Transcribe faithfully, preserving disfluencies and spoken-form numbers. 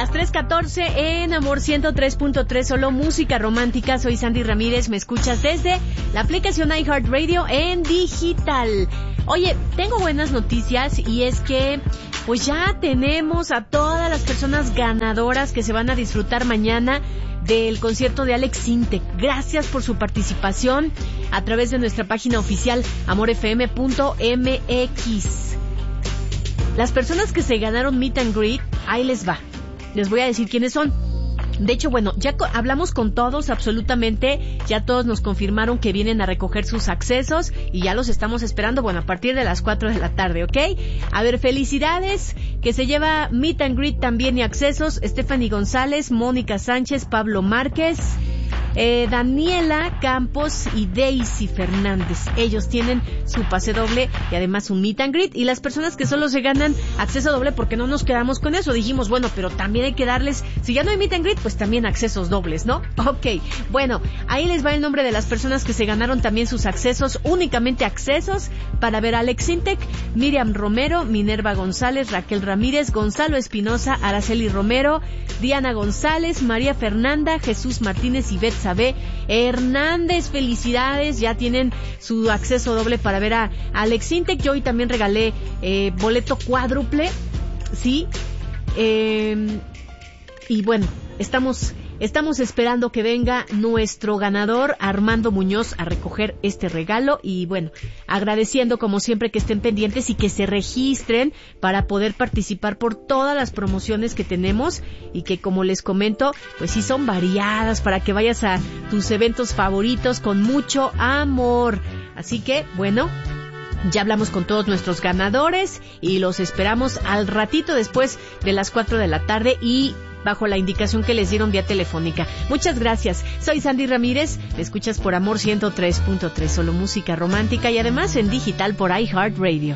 Las tres catorce en Amor ciento tres punto tres, solo música romántica. Soy Sandy Ramírez, me escuchas desde la aplicación iHeartRadio en digital. Oye, tengo buenas noticias y es que pues ya tenemos a todas las personas ganadoras que se van a disfrutar mañana del concierto de Alex Sintek. Gracias por su participación a través de nuestra página oficial amor f m punto m x. Las personas que se ganaron Meet and Greet, ahí les va. Les voy a decir quiénes son. De hecho, bueno, ya co- hablamos con todos, absolutamente, ya todos nos confirmaron que vienen a recoger sus accesos y ya los estamos esperando, bueno, a partir de las cuatro de la tarde, ¿ok? A ver, felicidades, que se lleva Meet and Greet también y accesos, Stephanie González, Mónica Sánchez, Pablo Márquez, eh, Daniela Campos y Daisy Fernández. Ellos tienen su pase doble y además un Meet and Greet. Y las personas que solo se ganan acceso doble, porque no nos quedamos con eso, dijimos, bueno, pero también hay que darles, si ya no hay Meet and Greet, pues también accesos dobles, ¿no? Ok, bueno, ahí les va el nombre de las personas que se ganaron también sus accesos, únicamente accesos para ver a Alex Sintek: Miriam Romero, Minerva González, Raquel Ramírez, Gonzalo Espinosa, Araceli Romero, Diana González, María Fernanda, Jesús Martínez y Betsabe Hernández. Felicidades, ya tienen su acceso doble para ver a Alex Sintek. Yo hoy también regalé eh, boleto cuádruple, ¿sí? Eh, y bueno, estamos estamos esperando que venga nuestro ganador Armando Muñoz a recoger este regalo y bueno, agradeciendo como siempre que estén pendientes y que se registren para poder participar por todas las promociones que tenemos y que, como les comento, pues sí son variadas para que vayas a tus eventos favoritos con mucho amor. Así que, bueno, ya hablamos con todos nuestros ganadores y los esperamos al ratito después de las cuatro de la tarde y bajo la indicación que les dieron vía telefónica. Muchas gracias. Soy Sandy Ramírez. Me escuchas por Amor ciento tres punto tres, solo música romántica y además en digital por iHeartRadio.